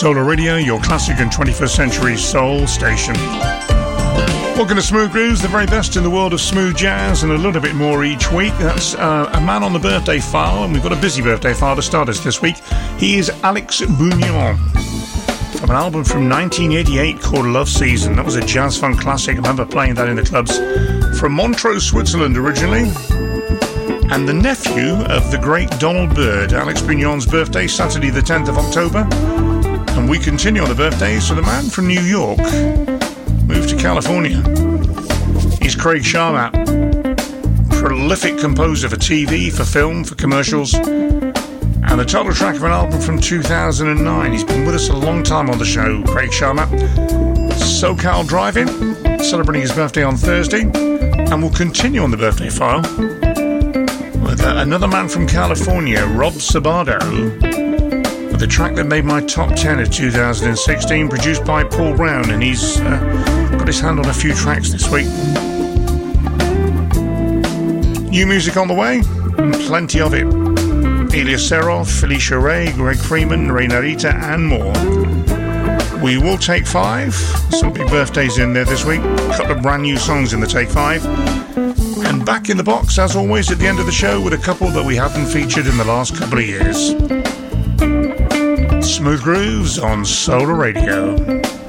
Solar Radio, your classic and 21st century soul station. Welcome to Smooth Grooves, the very best in the world of smooth jazz, and a little bit more each week. That's a man on the birthday file, and we've got a busy birthday file to start us this week. He is Alex Bouillon, from an album from 1988 called Love Season. That was a jazz funk classic. I remember playing that in the clubs. From Montreux, Switzerland originally, and the nephew of the great Donald Byrd. Alex Bouillon's birthday, Saturday the 10th of October. And we continue on the birthdays. So the man from New York moved to California. He's Craig Sharmat, prolific composer for TV, for film, for commercials, and the title track of an album from 2009. He's been with us a long time on the show, Craig Sharmat. SoCal Driving, celebrating his birthday on Thursday, and we'll continue on the birthday file with another man from California, Rob Sabato, the track that made my top 10 of 2016, produced by Paul Brown, and he's got his hand on a few tracks this week. New music on the way, and plenty of it. Elias Serov, Felicia Ray, Greg Freeman, Ray Narita, and more. We will take 5, some big birthdays in there this week, a couple of brand new songs in the Take 5, and back in the box, as always, at the end of the show with a couple that we haven't featured in the last couple of years. Smooth Grooves on Solar Radio.